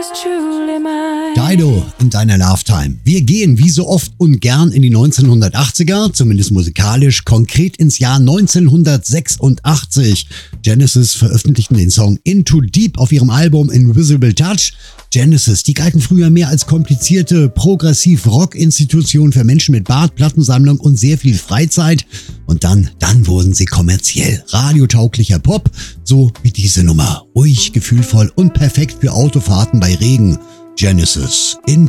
Dido in deiner Lifetime. Wir gehen wie so oft und gern in die 1980er, zumindest musikalisch, konkret ins Jahr 1986. Genesis veröffentlichten den Song Into Deep auf ihrem Album Invisible Touch. Genesis, die galten früher mehr als komplizierte Progressiv-Rock-Institution für Menschen mit Bart, Plattensammlung und sehr viel Freizeit. Und dann wurden sie kommerziell radiotauglicher Pop, so wie diese Nummer. Ruhig, gefühlvoll und perfekt für Autofahrten bei Regen. Genesis in